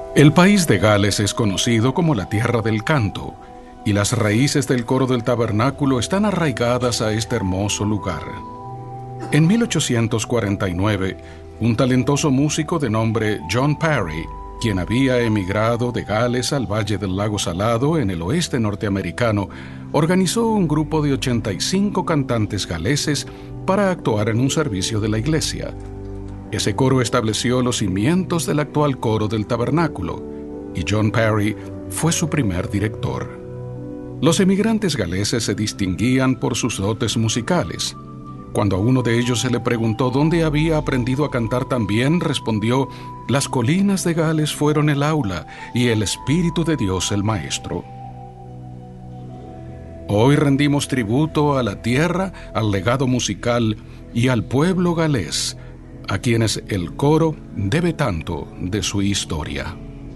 El país de Gales es conocido como la tierra del canto, y las raíces del coro del tabernáculo están arraigadas a este hermoso lugar. En 1849, un talentoso músico de nombre John Parry, quien había emigrado de Gales al Valle del Lago Salado en el oeste norteamericano, organizó un grupo de 85 cantantes galeses para actuar en un servicio de la iglesia. Ese coro estableció los cimientos del actual coro del tabernáculo, y John Parry fue su primer director. Los emigrantes galeses se distinguían por sus dotes musicales. Cuando a uno de ellos se le preguntó dónde había aprendido a cantar tan bien, respondió: «Las colinas de Gales fueron el aula y el Espíritu de Dios el maestro». Hoy rendimos tributo a la tierra, al legado musical y al pueblo galés, a quienes el coro debe tanto de su historia.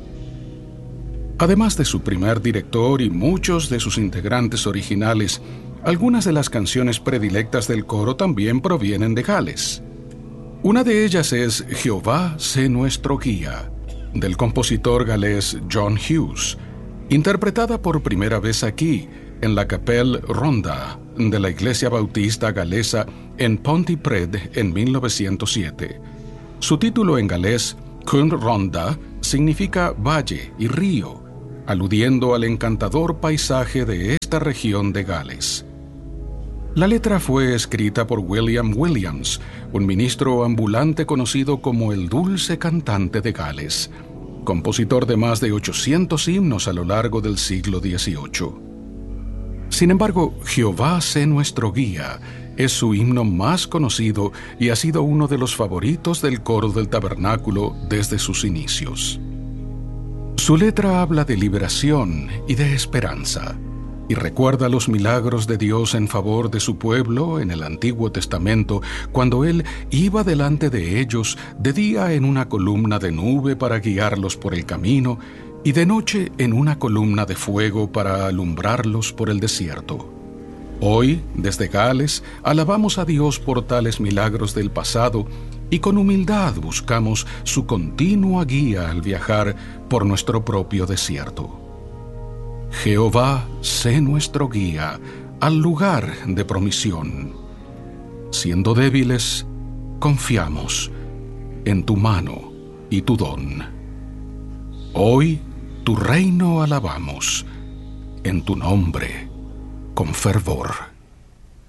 Además de su primer director y muchos de sus integrantes originales, algunas de las canciones predilectas del coro también provienen de Gales. Una de ellas es Jehová sé nuestro guía, del compositor galés John Hughes, interpretada por primera vez aquí, en la Capelle Ronda de la Iglesia Bautista Galesa en Pontypridd en 1907. Su título en galés, Cwn Ronda, significa valle y río, aludiendo al encantador paisaje de esta región de Gales. La letra fue escrita por William Williams, un ministro ambulante conocido como el Dulce Cantante de Gales, compositor de más de 800 himnos a lo largo del siglo XVIII. Sin embargo, Jehová sé nuestro guía es su himno más conocido y ha sido uno de los favoritos del coro del tabernáculo desde sus inicios. Su letra habla de liberación y de esperanza, y recuerda los milagros de Dios en favor de su pueblo en el Antiguo Testamento, cuando Él iba delante de ellos de día en una columna de nube para guiarlos por el camino, y de noche en una columna de fuego para alumbrarlos por el desierto. Hoy, desde Gales, alabamos a Dios por tales milagros del pasado y con humildad buscamos su continua guía al viajar por nuestro propio desierto. Jehová sé nuestro guía al lugar de promisión. Siendo débiles, confiamos en tu mano y tu don. Hoy tu reino alabamos, en tu nombre con fervor.